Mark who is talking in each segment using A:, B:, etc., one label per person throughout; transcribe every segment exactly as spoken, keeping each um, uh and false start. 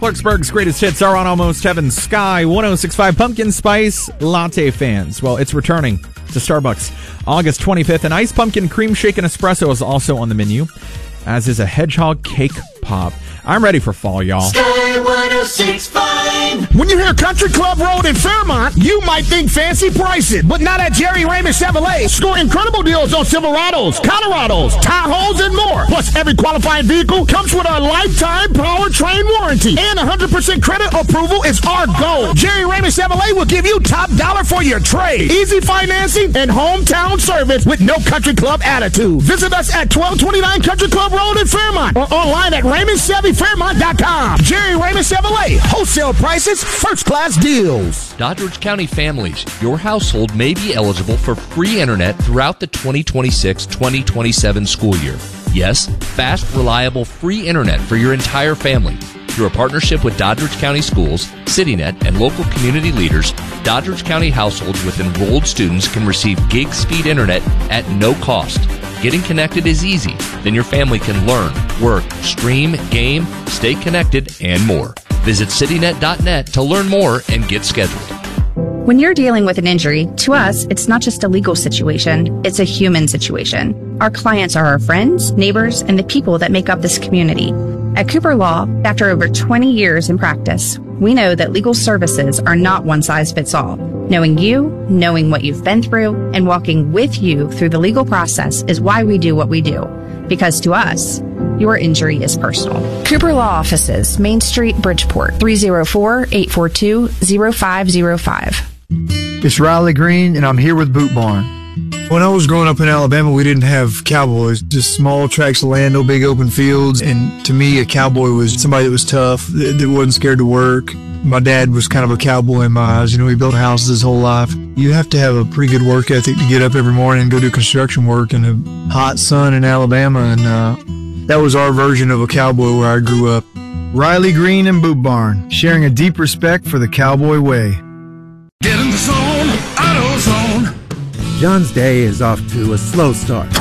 A: Clarksburg's greatest hits are on Almost Heaven. Sky one oh six point five Pumpkin Spice Latte fans. Well, it's returning to Starbucks August twenty-fifth. An iced pumpkin cream shake and espresso is also on the menu, as is a hedgehog cake pop. I'm ready for fall, y'all.
B: Sky one oh six point five.
C: When you hear Country Club Road in Fairmont, you might think fancy prices, but not at Jerry Raymond Chevrolet. Score incredible deals on Silverados, Colorados, Tahoes, and more. Plus, every qualifying vehicle comes with a lifetime powertrain warranty, and one hundred percent credit approval is our goal. Jerry Raymond Chevrolet will give you top dollar for your trade, easy financing, and hometown service with no Country Club attitude. Visit us at twelve twenty-nine Country Club Road in Fairmont or online at Raymond Chevy Fairmont dot com. Jerry Raymond Chevrolet. Wholesale prices, first class deals.
D: Doddridge County families, your household may be eligible for free internet throughout the twenty twenty-six twenty twenty-seven school year. Yes, fast, reliable, free internet for your entire family. Through a partnership with Doddridge County Schools, CityNet, and local community leaders, Doddridge County households with enrolled students can receive gig speed internet at no cost. Getting connected is easy. Then your family can learn, work, stream, game, stay connected, and more. Visit citynet dot net to learn more and get scheduled.
E: When you're dealing with an injury, to us, it's not just a legal situation, it's a human situation. Our clients are our friends, neighbors, and the people that make up this community. At Cooper Law, after over twenty years in practice, we know that legal services are not one size fits all. Knowing you, knowing what you've been through, and walking with you through the legal process is why we do what we do. Because to us, your injury is personal. Cooper Law Offices, Main Street, Bridgeport, three oh four, eight four two, oh five oh five.
F: It's Riley Green, and I'm here with Boot Barn. When I was growing up in Alabama, we didn't have cowboys, just small tracts of land, no big open fields. And to me, a cowboy was somebody that was tough, that, that wasn't scared to work. My dad was kind of a cowboy in my eyes. You know, he built houses his whole life. You have to have a pretty good work ethic to get up every morning and go do construction work in a hot sun in Alabama. And uh, that was our version of a cowboy where I grew up. Riley Green and Boot Barn, sharing a deep respect for the cowboy way.
G: Get in the zone, AutoZone.
H: John's day is off to a slow start.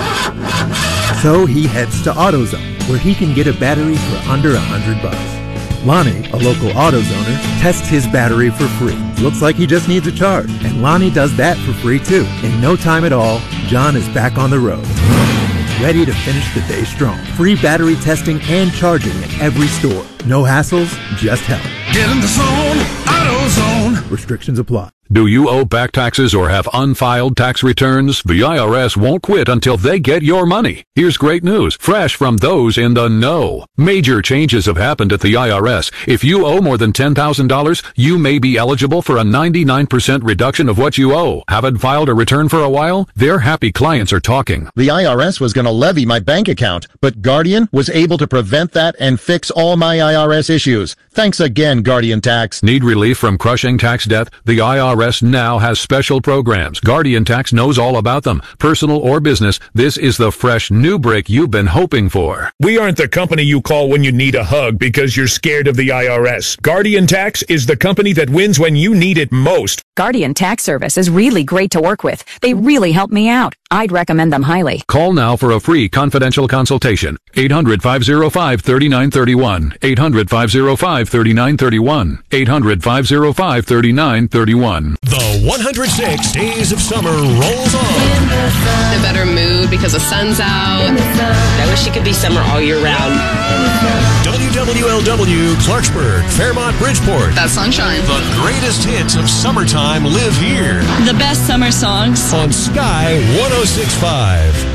H: So he heads to AutoZone, where he can get a battery for under a hundred bucks. Lonnie, a local AutoZoner, tests his battery for free. Looks like he just needs a charge, and Lonnie does that for free too. In no time at all, John is back on the road, ready to finish the day strong. Free battery testing and charging at every store. No hassles, just help.
G: Get in the zone, AutoZone.
H: Restrictions apply.
I: Do you owe back taxes or have unfiled tax returns? The I R S won't quit until they get your money. Here's great news, fresh from those in the know. Major changes have happened at the I R S. If you owe more than ten thousand dollars, you may be eligible for a ninety-nine percent reduction of what you owe. Haven't filed a return for a while? Their happy clients are talking.
J: The I R S was going to levy my bank account, but Guardian was able to prevent that and fix all my I R S issues. Thanks again, Guardian Tax.
I: Need relief from crushing tax debt? The I R S now has special programs. Guardian Tax knows all about them. Personal or business, this is the fresh new break you've been hoping for.
K: We aren't the company you call when you need a hug because you're scared of the I R S. Guardian Tax is the company that wins when you need it most.
L: Guardian Tax Service is really great to work with. They really help me out. I'd recommend them highly.
I: Call now for a free confidential consultation. eight hundred, five oh five, three nine three one. eight hundred, five oh five, three nine three one. eight hundred, five oh five, three nine three one.
M: The one hundred six Days of Summer rolls on.
N: In a better mood because the sun's out.
O: I wish it could be summer all year round.
M: W W L W, Clarksburg, Fairmont, Bridgeport.
N: That sunshine.
M: The greatest hits of summertime live here.
P: The best summer songs.
M: On Sky one oh six point five.